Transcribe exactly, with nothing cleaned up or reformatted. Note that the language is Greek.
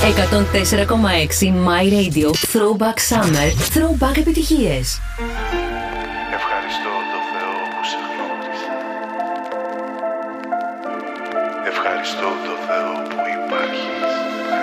εκατόν τέσσερα κόμμα έξι My Radio. Throwback Summer. Throwback επιτυχίες. Ευχαριστώ το Θεό που σε γνώρισα. Ευχαριστώ το Θεό που υπάρχεις.